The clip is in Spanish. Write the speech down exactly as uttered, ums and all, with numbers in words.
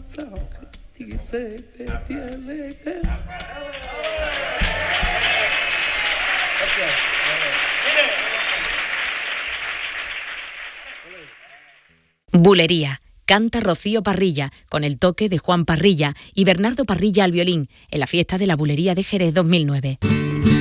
pasado que dice que tiene que... Bulería. Canta Rocío Parrilla, con el toque de Juan Parrilla y Bernardo Parrilla al violín, en la fiesta de la Bulería de Jerez dos mil nueve.